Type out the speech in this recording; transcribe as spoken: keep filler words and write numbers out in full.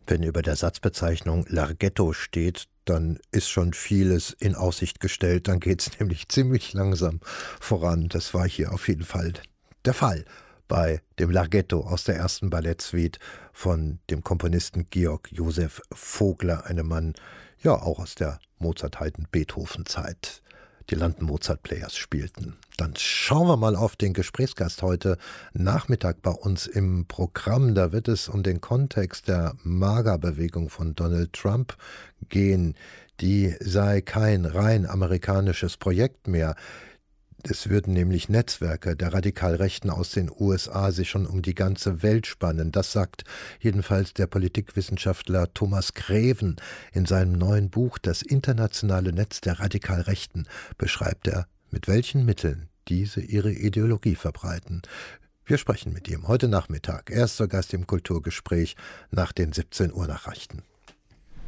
Wenn über der Satzbezeichnung Larghetto steht, dann ist schon vieles in Aussicht gestellt. Dann geht es nämlich ziemlich langsam voran. Das war hier auf jeden Fall der Fall bei dem Larghetto aus der ersten Ballettsuite von dem Komponisten Georg Joseph Vogler, einem Mann, ja auch aus der Mozart-Haydn-Beethoven-Zeit. Die London Mozart Players spielten. Dann schauen wir mal auf den Gesprächsgast heute Nachmittag bei uns im Programm. Da wird es um den Kontext der MAGA-Bewegung von Donald Trump gehen. Die sei kein rein amerikanisches Projekt mehr. Es würden nämlich Netzwerke der Radikalrechten aus den U S A sich schon um die ganze Welt spannen. Das sagt jedenfalls der Politikwissenschaftler Thomas Greven in seinem neuen Buch Das internationale Netz der Radikalrechten. Beschreibt er, mit welchen Mitteln diese ihre Ideologie verbreiten. Wir sprechen mit ihm heute Nachmittag. Erster Gast im Kulturgespräch nach den siebzehn Uhr Nachrichten.